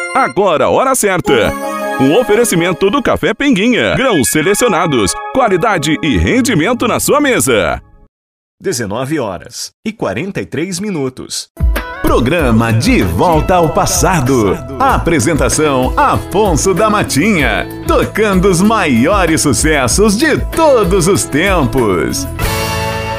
Agora a hora certa. Um oferecimento do Café Pinguinha. Grãos selecionados, qualidade e rendimento na sua mesa. 19h43. Programa De Volta ao Passado. Apresentação: Afonso da Matinha. Tocando os maiores sucessos de todos os tempos.